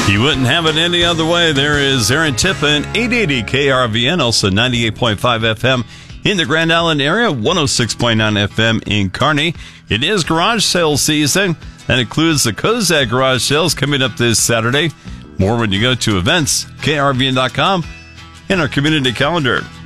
You wouldn't have it any other way. There is Aaron Tippin, 880 KRVN, also 98.5 FM in the Grand Island area, 106.9 FM in Kearney. It is garage sale season. That includes the Kozak garage sales coming up this Saturday. More when you go to events, krvn.com, and our community calendar.